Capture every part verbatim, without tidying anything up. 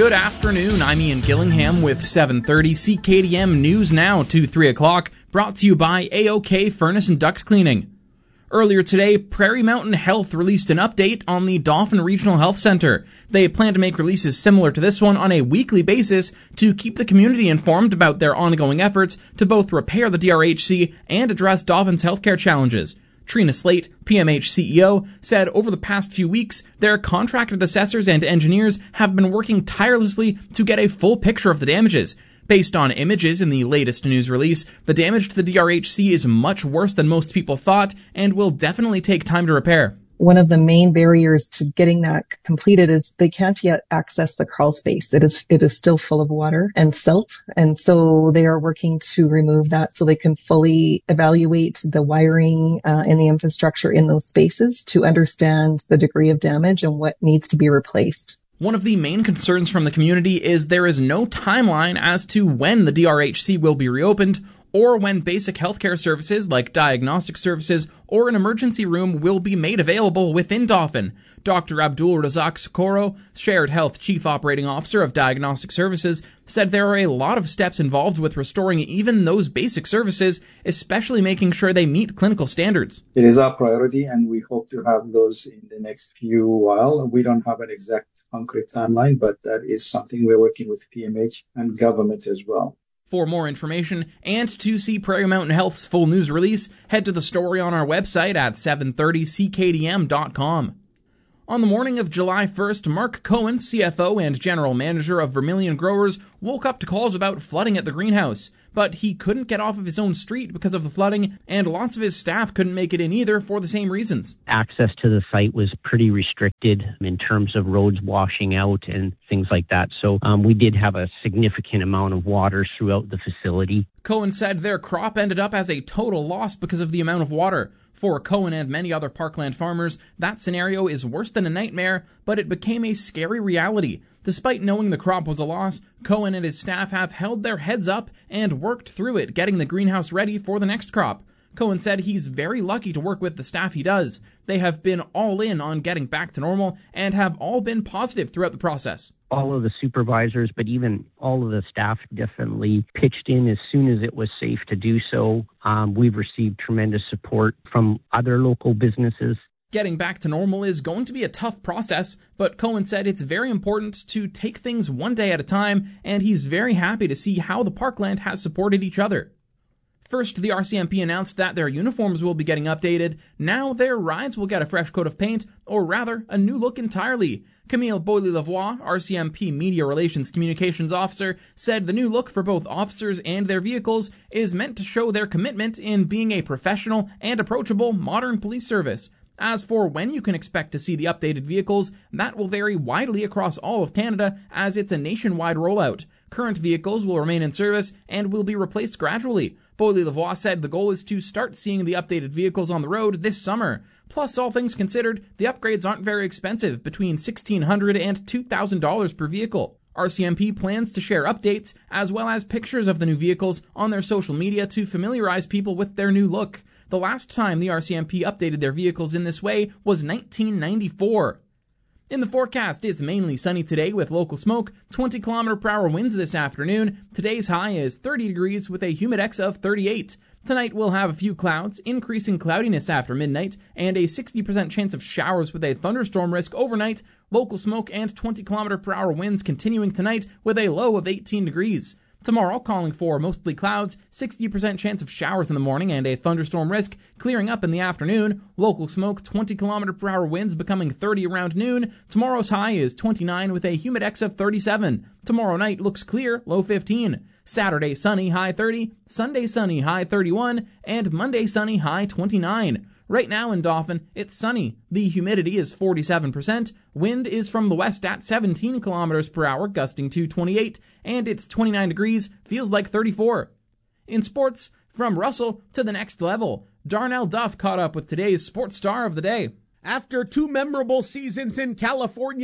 Good afternoon, I'm Ian Gillingham with seven thirty C K D M News Now to three o'clock, brought to you by A O K Furnace and Duct Cleaning. Earlier today, Prairie Mountain Health released an update on the Dauphin Regional Health Center. They plan to make releases similar to this one on a weekly basis to keep the community informed about their ongoing efforts to both repair the D R H C and address Dauphins' healthcare challenges. Trina Slate, P M H C E O, said over the past few weeks, their contracted assessors and engineers have been working tirelessly to get a full picture of the damages. Based on images in the latest news release, the damage to the D R H C is much worse than most people thought and will definitely take time to repair. One of the main barriers to getting that completed is they can't yet access the crawl space. It is it is still full of water and silt, and so they are working to remove that so they can fully evaluate the wiring uh, and the infrastructure in those spaces to understand the degree of damage and what needs to be replaced. One of the main concerns from the community is there is no timeline as to when the D R H C will be reopened or when basic healthcare services like diagnostic services or an emergency room will be made available within Dauphin. Doctor Abdul Razak Socorro, Shared Health Chief Operating Officer of Diagnostic Services, said there are a lot of steps involved with restoring even those basic services, especially making sure they meet clinical standards. It is our priority, and we hope to have those in the next few while. We don't have an exact concrete timeline, but that is something we're working with P M H and government as well. For more information and to see Prairie Mountain Health's full news release, head to the story on our website at seven thirty C K D M dot com. On the morning of July first, Mark Cohen, C F O and General Manager of Vermilion Growers, woke up to calls about flooding at the greenhouse. But he couldn't get off of his own street because of the flooding, and lots of his staff couldn't make it in either for the same reasons. Access to the site was pretty restricted in terms of roads washing out and things like that. So um, we did have a significant amount of water throughout the facility. Cohen said their crop ended up as a total loss because of the amount of water. For Cohen and many other parkland farmers, that scenario is worse than a nightmare, but it became a scary reality. Despite knowing the crop was a loss, Cohen and his staff have held their heads up and worked through it, getting the greenhouse ready for the next crop. Cohen said he's very lucky to work with the staff he does. They have been all in on getting back to normal and have all been positive throughout the process. All of the supervisors, but even all of the staff definitely pitched in as soon as it was safe to do so. Um, we've received tremendous support from other local businesses. Getting back to normal is going to be a tough process, but Cohen said it's very important to take things one day at a time, and he's very happy to see how the parkland has supported each other. First, the R C M P announced that their uniforms will be getting updated. Now their rides will get a fresh coat of paint, or rather, a new look entirely. Camille Boilly-Lavoie, R C M P Media Relations Communications Officer, said the new look for both officers and their vehicles is meant to show their commitment in being a professional and approachable modern police service. As for when you can expect to see the updated vehicles, that will vary widely across all of Canada as it's a nationwide rollout. Current vehicles will remain in service and will be replaced gradually. Boilly-Lavoie said the goal is to start seeing the updated vehicles on the road this summer. Plus, all things considered, the upgrades aren't very expensive, between sixteen hundred dollars and two thousand dollars per vehicle. R C M P plans to share updates as well as pictures of the new vehicles on their social media to familiarize people with their new look. The last time the R C M P updated their vehicles in this way was nineteen ninety-four. In the forecast, it's mainly sunny today with local smoke, twenty kilometer per hour winds this afternoon. Today's high is thirty degrees with a humidex of thirty-eight. Tonight we'll have a few clouds, increasing cloudiness after midnight, and a sixty percent chance of showers with a thunderstorm risk overnight. Local smoke and twenty kilometer per hour winds continuing tonight with a low of eighteen degrees. Tomorrow, calling for mostly clouds, sixty percent chance of showers in the morning and a thunderstorm risk, clearing up in the afternoon. Local smoke, twenty kilometer per hour winds becoming thirty around noon. Tomorrow's high is twenty-nine with a humidex of thirty-seven. Tomorrow night looks clear, low fifteen. Saturday sunny, high thirty. Sunday sunny, high thirty-one. And Monday sunny, high twenty-nine. Right now in Dauphin, it's sunny. The humidity is forty-seven percent. Wind is from the west at seventeen kilometers per hour, gusting to twenty-eight, and it's twenty-nine degrees, feels like thirty-four. In sports, from Russell to the next level, Darnell Duff caught up with today's sports star of the day. After two memorable seasons in California,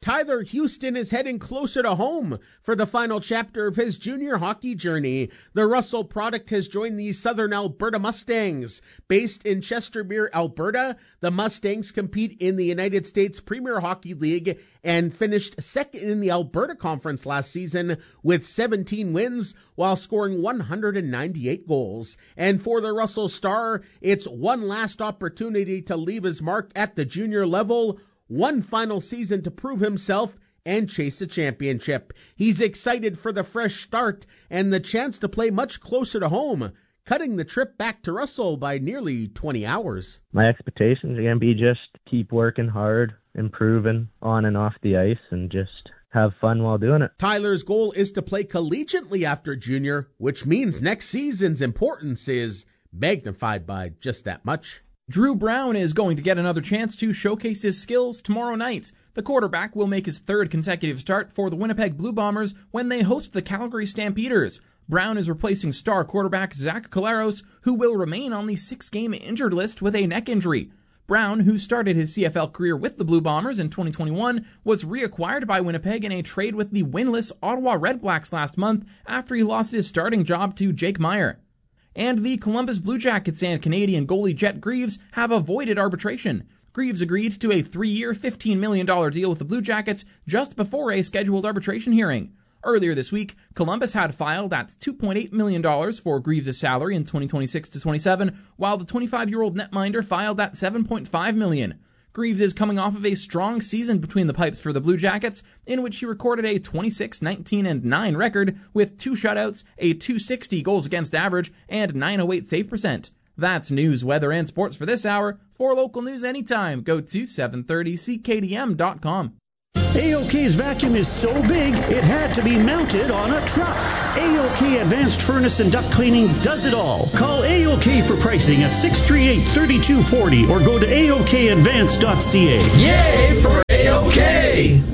Tyler Houston is heading closer to home for the final chapter of his junior hockey journey. The Russell product has joined the Southern Alberta Mustangs. Based in Chestermere, Alberta, the Mustangs compete in the United States Premier Hockey League and finished second in the Alberta Conference last season with seventeen wins while scoring one hundred ninety-eight goals. And for the Russell Star, it's one last opportunity to leave his mark at the junior level, one final season to prove himself and chase a championship. He's excited for the fresh start and the chance to play much closer to home, cutting the trip back to Russell by nearly twenty hours. My expectations are going to be just keep working hard, improving on and off the ice, and just have fun while doing it. Tyler's goal is to play collegiately after junior, which means next season's importance is magnified by just that much. Drew Brown is going to get another chance to showcase his skills tomorrow night. The quarterback will make his third consecutive start for the Winnipeg Blue Bombers when they host the Calgary Stampeders. Brown is replacing star quarterback Zach Collaros, who will remain on the six-game injured list with a neck injury. Brown, who started his C F L career with the Blue Bombers in twenty twenty-one, was reacquired by Winnipeg in a trade with the winless Ottawa Redblacks last month after he lost his starting job to Jake Meyer. And the Columbus Blue Jackets and Canadian goalie Jet Greaves have avoided arbitration. Greaves agreed to a three-year, fifteen million dollars deal with the Blue Jackets just before a scheduled arbitration hearing. Earlier this week, Columbus had filed at two point eight million dollars for Greaves' salary in twenty twenty-six to twenty-seven, while the twenty-five-year-old netminder filed at seven point five million dollars. Greaves is coming off of a strong season between the pipes for the Blue Jackets, in which he recorded a twenty-six, nineteen, and nine record with two shutouts, a two sixty goals against average, and nine oh eight save percent. That's news, weather, and sports for this hour. For local news anytime, go to seven thirty C K D M dot com. A O K's vacuum is so big, it had to be mounted on a truck. A O K Advanced Furnace and Duct Cleaning does it all. Call A O K for pricing at six three eight, three two four zero or go to A O K advance dot C A. Yay for A O K!